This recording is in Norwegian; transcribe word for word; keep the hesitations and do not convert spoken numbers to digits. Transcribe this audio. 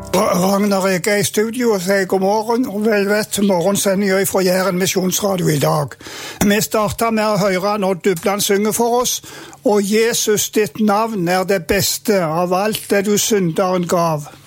Ragnar Ege i studio og sier god morgen, og vel vet morgensendingen fra Jæren Misjonsradio i dag. Vi starter med å høre når Dubland synger for oss, og Jesus ditt navn er det beste av alt det du synderen gav.